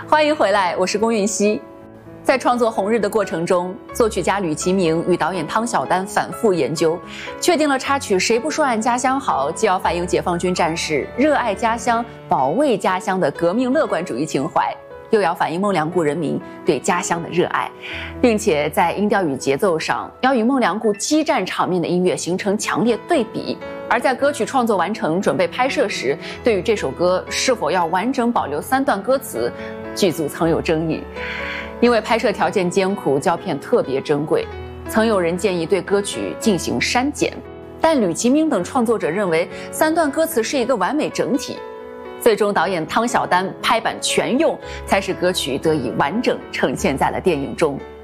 欢迎回来，我是龚韵希。在创作《红日》的过程中，作曲家吕其明与导演汤晓丹反复研究，确定了插曲《谁不说俺家乡好》既要反映解放军战士热爱家乡、保卫家乡的革命乐观主义情怀，又要反映孟良崮人民对家乡的热爱，并且在音调与节奏上要与孟良崮激战场面的音乐形成强烈对比。而在歌曲创作完成、准备拍摄时，对于这首歌是否要完整保留3段歌词，剧组曾有争议。因为拍摄条件艰苦，胶片特别珍贵，曾有人建议对歌曲进行删减，但吕其明等创作者认为3段歌词是一个完美整体。最终导演汤晓丹拍板全用，才使歌曲得以完整呈现在了电影中。